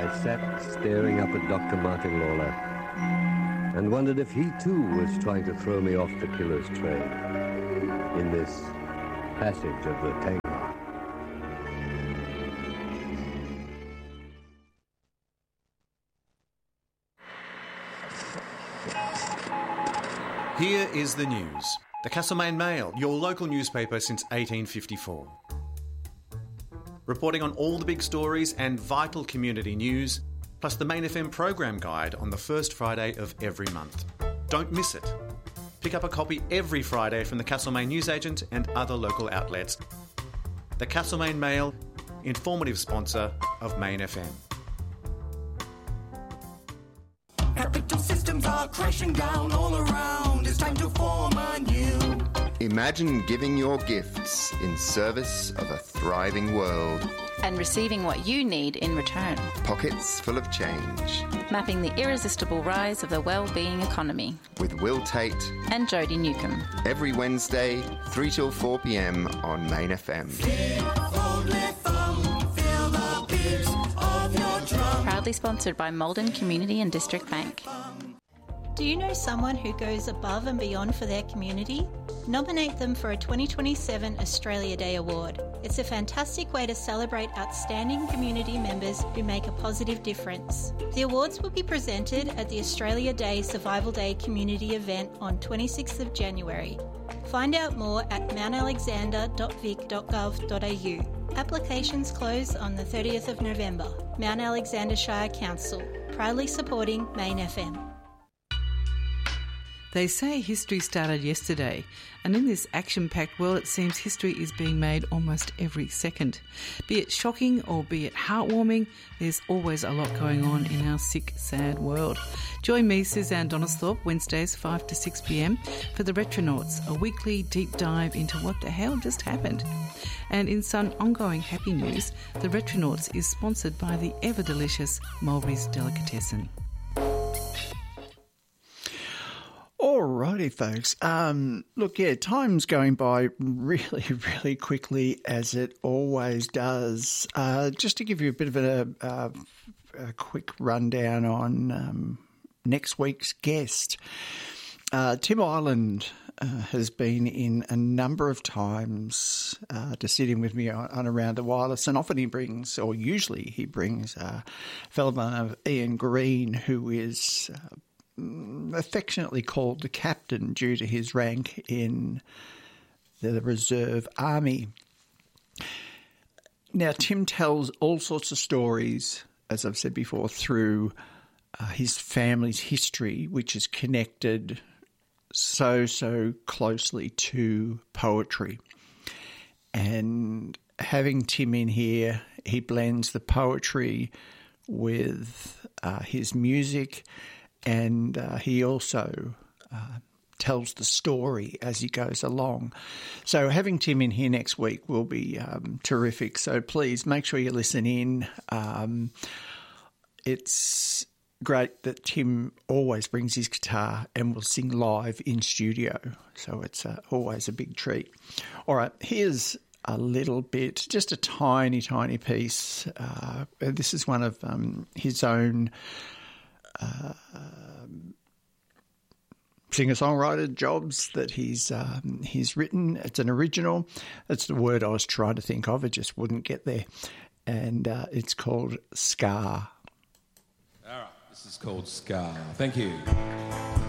I sat staring up at Dr. Martin Lawler and wondered if he too was trying to throw me off the killer's trail in this passage of the Tamar. Here is the news. The Castlemaine Mail, your local newspaper since 1854. Reporting on all the big stories and vital community news, plus the Main FM program guide on the first Friday of every month. Don't miss it. Pick up a copy every Friday from the Castlemaine newsagent and other local outlets. The Castlemaine Mail, informative sponsor of Main FM. Capital systems are crashing down all around. It's time to form anew. Imagine giving your gifts in service of a thriving world. And receiving what you need in return. Pockets full of change. Mapping the irresistible rise of the well-being economy. With Will Tate and Jodie Newcomb. Every Wednesday, 3 till 4 p.m. on Main FM. Proudly sponsored by Malden Community and District Bank. Do you know someone who goes above and beyond for their community? Nominate them for a 2027 Australia Day Award. It's a fantastic way to celebrate outstanding community members who make a positive difference. The awards will be presented at the Australia Day Survival Day community event on 26th of January. Find out more at mountalexander.vic.gov.au. Applications close on the 30th of November. Mount Alexander Shire Council, proudly supporting Main FM. They say history started yesterday, and in this action-packed world it seems history is being made almost every second. Be it shocking or be it heartwarming, there's always a lot going on in our sick, sad world. Join me, Suzanne Donisthorpe, Wednesdays 5 to 6 p.m. for the Retronauts, a weekly deep dive into what the hell just happened. And in some ongoing happy news, the Retronauts is sponsored by the ever-delicious Mulberry's Delicatessen. Alrighty, folks. Look, yeah, time's going by really, really quickly, as it always does. Just to give you a bit of a quick rundown on next week's guest. Tim Ireland has been in a number of times to sit in with me on Around the Wireless, and often usually he brings a fellow by the name of Ian Green, who is affectionately called the captain due to his rank in the Reserve Army. Now, Tim tells all sorts of stories, as I've said before, through his family's history, which is connected so closely to poetry. And having Tim in here, he blends the poetry with his music, and he also tells the story as he goes along. So having Tim in here next week will be terrific. So please make sure you listen in. It's great that Tim always brings his guitar and will sing live in studio. So it's always a big treat. All right, here's a little bit, just a tiny piece. This is one of his own singer-songwriter jobs that he's written. It's an original. That's the word I was trying to think of. It just wouldn't get there. And it's called Scar. All right, this is called Scar. Thank you.